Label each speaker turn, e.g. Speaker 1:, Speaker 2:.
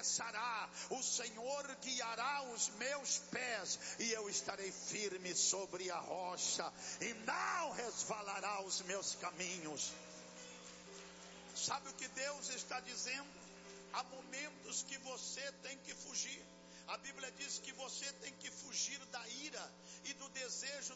Speaker 1: tropeçará, o Senhor guiará os meus pés, e eu estarei firme sobre a rocha, e não resvalará os meus caminhos. Sabe o que Deus está dizendo? Há momentos que você tem que fugir. A Bíblia diz que você tem que fugir da ira e do desejo